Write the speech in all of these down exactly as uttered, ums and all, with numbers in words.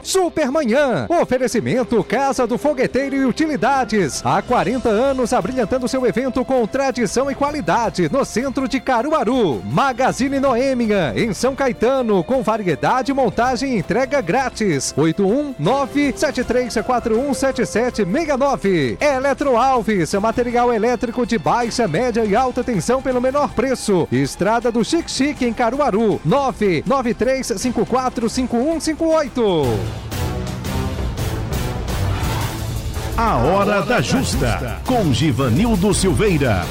Supermanhã. Oferecimento Casa do Fogueteiro e Utilidades. Há quarenta anos abrilhantando seu evento com tradição e qualidade no centro de Caruaru. Magazine Noêmia, em São Caetano, com variedade, montagem e entrega grátis. oito um nove sete três quatro um sete sete seis nove. Eletro Alves, material elétrico de baixa, média e alta tensão pelo menor preço. Estrada do Chique Chique em Caruaru. nove nove três cinco quatro cinco um cinco oito. A Hora da Justa, com Givanildo Silveira.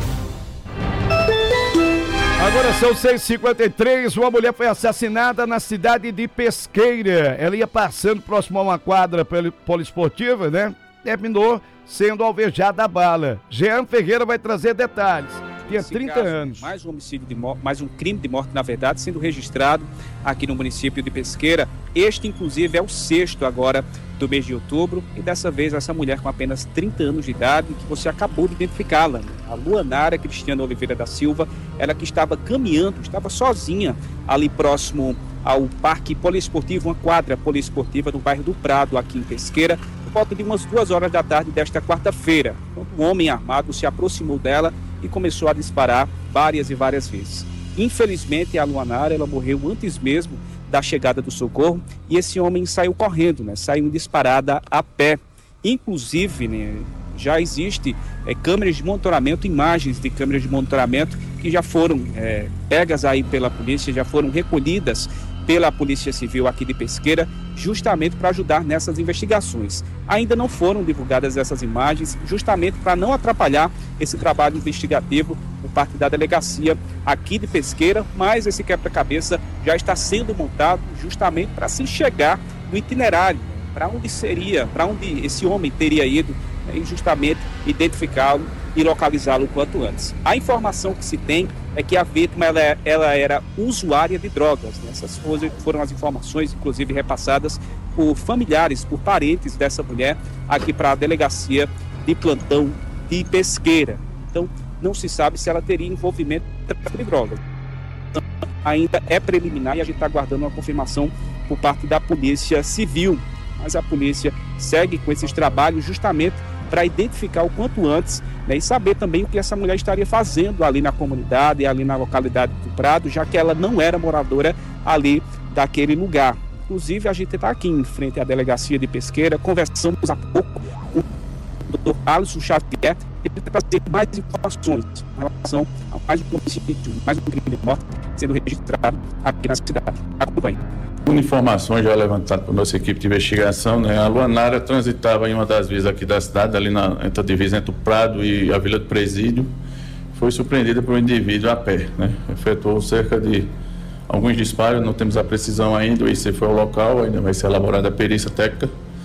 Agora são seis e cinquenta e três, uma mulher foi assassinada na cidade de Pesqueira. Ela ia passando próximo a uma quadra poliesportiva, né? Terminou sendo alvejada a bala. Jean Ferreira vai trazer detalhes. Tinha trinta anos. Mais um homicídio de morte, mais um crime de morte, na verdade, sendo registrado aqui no município de Pesqueira. Este, inclusive, é o sexto agora do mês de outubro. E dessa vez, essa mulher com apenas trinta anos de idade, que você acabou de identificá-la, a Luanara Cristiana Oliveira da Silva, ela que estava caminhando, estava sozinha ali próximo ao Parque Poliesportivo, uma quadra poliesportiva no bairro do Prado, aqui em Pesqueira, por volta de umas duas horas da tarde desta quarta-feira, quando um homem armado se aproximou dela e começou a disparar várias e várias vezes. Infelizmente, a Luanara, ela morreu antes mesmo da chegada do socorro, e esse homem saiu correndo, né? Saiu disparada a pé. Inclusive, né, já existe é, câmeras de monitoramento, imagens de câmeras de monitoramento que já foram é, pegas aí pela polícia, já foram recolhidas pela Polícia Civil aqui de Pesqueira, justamente para ajudar nessas investigações. Ainda não foram divulgadas essas imagens, justamente para não atrapalhar esse trabalho investigativo por parte da delegacia aqui de Pesqueira, mas esse quebra-cabeça já está sendo montado justamente para se chegar no itinerário, para onde seria, para onde esse homem teria ido, né, e justamente identificá-lo e localizá-lo o quanto antes. A informação que se tem é que a vítima ela, ela era usuária de drogas, né? Essas foram as informações, inclusive, repassadas por familiares, por parentes dessa mulher, aqui para a delegacia de plantão de Pesqueira. Então, não se sabe se ela teria envolvimento de drogas. Então, ainda é preliminar e a gente está aguardando uma confirmação por parte da Polícia Civil. Mas a polícia segue com esses trabalhos justamente para identificar o quanto antes, né, e saber também o que essa mulher estaria fazendo ali na comunidade e ali na localidade do Prado, já que ela não era moradora ali daquele lugar. Inclusive, a gente está aqui em frente à delegacia de Pesqueira, conversamos há pouco com o doutor Alisson Xavier, para trazer mais informações em relação a mais um homicídio, mais um crime de morte sendo registrado aqui na cidade. Acompanhe. Com informações já levantadas por nossa equipe de investigação, né, a Luanara transitava em uma das vias aqui da cidade, ali na, entre a divisa entre o Prado e a Vila do Presídio, foi surpreendida por um indivíduo a pé, né, efetuou cerca de alguns disparos, não temos a precisão ainda, o I C foi ao local, ainda vai ser elaborada a perícia técnica,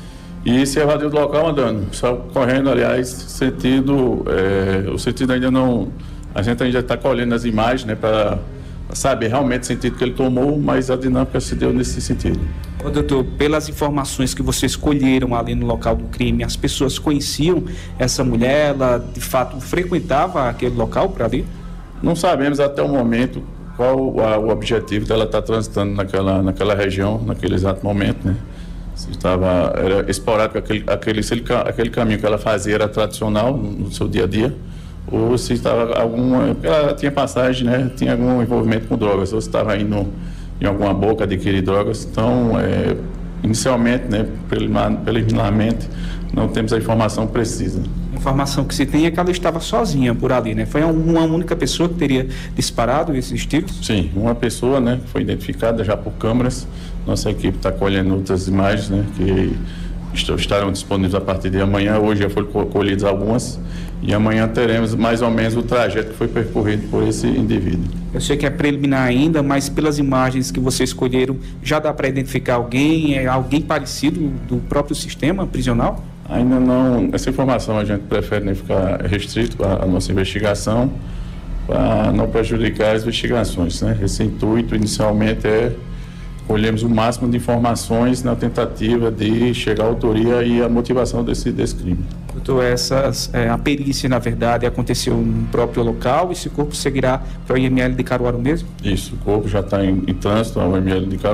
e se evadiu do local andando, só correndo, aliás, sentido, é, o sentido ainda não, a gente ainda está colhendo as imagens, né, para saber realmente o sentido que ele tomou, mas a dinâmica se deu nesse sentido. Ô, doutor, pelas informações que vocês colheram ali no local do crime, as pessoas conheciam essa mulher? Ela de fato frequentava aquele local para ali? Não sabemos até o momento qual a, o objetivo dela estar transitando naquela, naquela região, naquele exato momento, né? Se estava, era esporádico aquele, aquele, se ele, aquele caminho que ela fazia era tradicional no, no seu dia a dia, ou se estava alguma, ela tinha passagem, né, tinha algum envolvimento com drogas, ou se estava indo em alguma boca adquirir drogas. Então, é, inicialmente, né, preliminar, preliminarmente, não temos a informação precisa. A informação que se tem é que ela estava sozinha por ali, né? Foi uma única pessoa que teria disparado esses tiros? Sim, uma pessoa, né, foi identificada já por câmeras. Nossa equipe está colhendo outras imagens, né, que estarão disponíveis a partir de amanhã. Hoje já foram colhidas algumas e amanhã teremos mais ou menos o trajeto que foi percorrido por esse indivíduo. Eu sei que é preliminar ainda, mas pelas imagens que vocês escolheram, já dá para identificar alguém, é alguém parecido do próprio sistema prisional? Ainda não, essa informação a gente prefere nem ficar restrito à, à nossa investigação para não prejudicar as investigações, né? Esse intuito inicialmente é colhemos o máximo de informações na tentativa de chegar à autoria e à motivação desse, desse crime. Doutor, essas, é, a perícia, na verdade, aconteceu no próprio local e esse corpo seguirá para o I M L de Caruaru mesmo? Isso, o corpo já está em, em trânsito ao I M L de Caruaru.